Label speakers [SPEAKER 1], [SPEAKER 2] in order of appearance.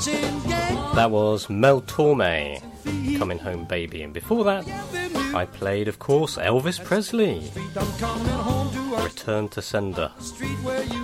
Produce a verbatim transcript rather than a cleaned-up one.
[SPEAKER 1] That was Mel Torme, Coming Home Baby, and before that I played, of course, Elvis Presley, Return to Sender.